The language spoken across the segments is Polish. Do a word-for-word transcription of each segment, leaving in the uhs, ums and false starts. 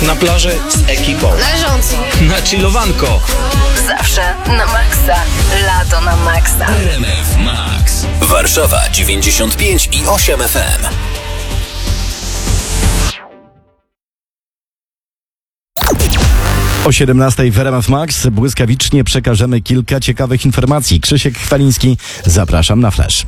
Na plaży z ekipą. Leżąco. Na chillowanko. Zawsze na maksa. Lato na maksa. R M F Max. Warszawa dziewięćdziesiąt pięć i osiem F M. O siedemnastej w R M F Max błyskawicznie przekażemy kilka ciekawych informacji. Krzysiek Chwaliński, zapraszam na Flash.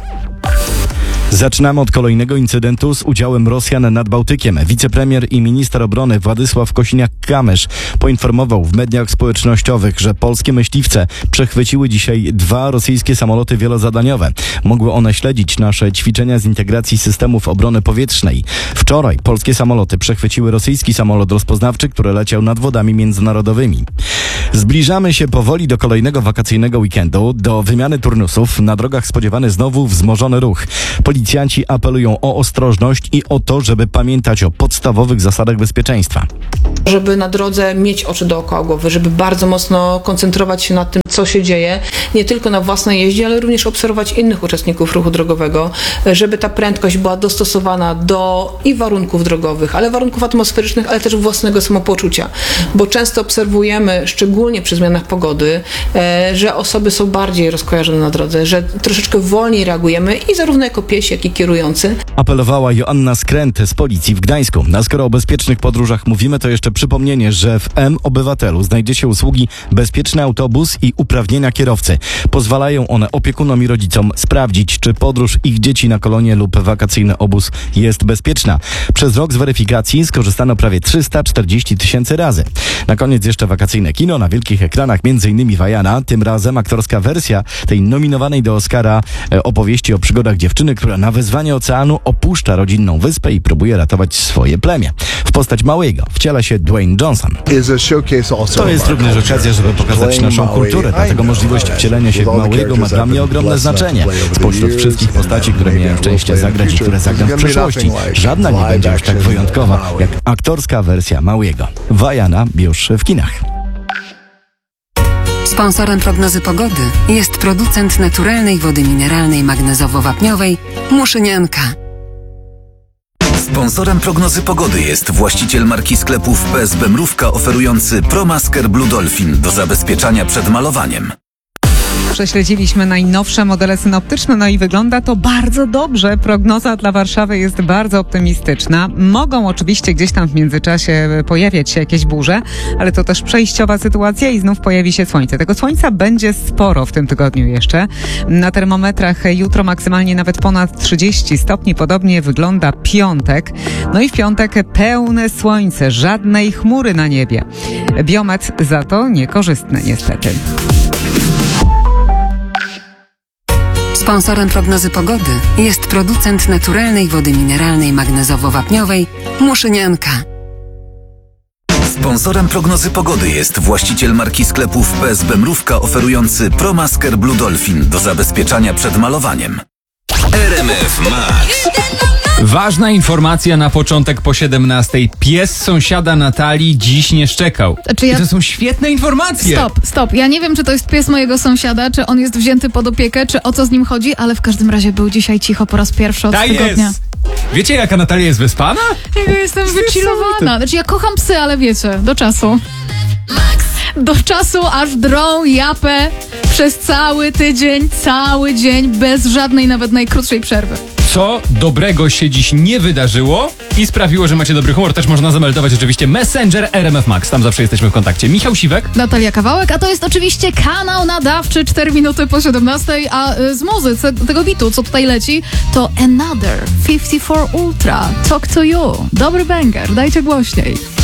Zaczynamy od kolejnego incydentu z udziałem Rosjan nad Bałtykiem. Wicepremier i minister obrony Władysław Kosiniak-Kamysz poinformował w mediach społecznościowych, że polskie myśliwce przechwyciły dzisiaj dwa rosyjskie samoloty wielozadaniowe. Mogły one śledzić nasze ćwiczenia z integracji systemów obrony powietrznej. Wczoraj polskie samoloty przechwyciły rosyjski samolot rozpoznawczy, który leciał nad wodami międzynarodowymi. Zbliżamy się powoli do kolejnego wakacyjnego weekendu. Do wymiany turnusów na drogach spodziewany znowu wzmożony ruch. Policjanci apelują o ostrożność i o to, żeby pamiętać o podstawowych zasadach bezpieczeństwa. Żeby na drodze mieć oczy dookoła głowy, żeby bardzo mocno koncentrować się na tym, co się dzieje, nie tylko na własnej jeździe, ale również obserwować innych uczestników ruchu drogowego, żeby ta prędkość była dostosowana do i warunków drogowych, ale warunków atmosferycznych, ale też własnego samopoczucia, bo często obserwujemy, szczególnie przy zmianach pogody, że osoby są bardziej rozkojarzone na drodze, że troszeczkę wolniej reagujemy i zarówno jako piesi, jak i kierujący. Apelowała Joanna Skręt z policji w Gdańsku. A skoro o bezpiecznych podróżach mówimy, to jeszcze przypomnienie, że w M-Obywatelu znajdziecie usługi Bezpieczny Autobus i uprawnienia kierowcy. Pozwalają one opiekunom i rodzicom sprawdzić, czy podróż ich dzieci na kolonie lub wakacyjny obóz jest bezpieczna. Przez rok z weryfikacji skorzystano prawie trzysta czterdzieści tysięcy razy. Na koniec jeszcze wakacyjne kino na wielkich ekranach, między innymi Wajana. Tym razem aktorska wersja tej nominowanej do Oscara e, opowieści o przygodach dziewczyny, która na wezwanie oceanu opuszcza rodzinną wyspę i próbuje ratować swoje plemię. W postać Mauiego wciela się Dwayne Johnson. To jest również okazja, żeby pokazać naszą kulturę, dlatego możliwość wcielenia się w Mauiego ma dla mnie ogromne znaczenie. Spośród wszystkich postaci, które miałem szczęście zagrać i które zagram w przyszłości, żadna nie będzie już tak wyjątkowa jak aktorska wersja Mauiego. Wajana już w kinach. Sponsorem prognozy pogody jest producent naturalnej wody mineralnej magnezowo-wapniowej Muszynianka. Sponsorem prognozy pogody jest właściciel marki sklepów P S B Mrówka oferujący ProMasker Blue Dolphin do zabezpieczania przed malowaniem. Prześledziliśmy najnowsze modele synoptyczne, no i wygląda to bardzo dobrze. Prognoza dla Warszawy jest bardzo optymistyczna. Mogą oczywiście gdzieś tam w międzyczasie pojawiać się jakieś burze, ale to też przejściowa sytuacja i znów pojawi się słońce. Tego słońca będzie sporo w tym tygodniu jeszcze. Na termometrach jutro maksymalnie nawet ponad trzydzieści stopni. Podobnie wygląda piątek. No i w piątek pełne słońce, żadnej chmury na niebie. Biometr za to niekorzystny niestety. Sponsorem prognozy pogody jest producent naturalnej wody mineralnej magnezowo-wapniowej Muszynianka. Sponsorem prognozy pogody jest właściciel marki sklepów P S B Mrówka oferujący ProMasker Blue Dolphin do zabezpieczania przed malowaniem. R M F Max. Ważna informacja na początek po siedemnastej. Pies sąsiada Natalii dziś nie szczekał. Czy ja... I to są świetne informacje. Stop, stop. Ja nie wiem, czy to jest pies mojego sąsiada, czy on jest wzięty pod opiekę, czy o co z nim chodzi, ale w każdym razie był dzisiaj cicho po raz pierwszy od Ta tygodnia. Jest. Wiecie, jaka Natalia jest wyspana? Ja jestem wychillowana. Znaczy, ja kocham psy, ale wiecie, do czasu. Do czasu, aż drą japę przez cały tydzień, cały dzień, bez żadnej, nawet najkrótszej przerwy. Co dobrego się dziś nie wydarzyło i sprawiło, że macie dobry humor, też można zameldować oczywiście Messenger R M F Max. Tam zawsze jesteśmy w kontakcie. Michał Siwek. Natalia Kawałek, a to jest oczywiście kanał nadawczy cztery minuty po siedemnastej, a y, z muzycy tego bitu, co tutaj leci, to Another pięćdziesiąt cztery Ultra, Talk to You. Dobry banger, dajcie głośniej.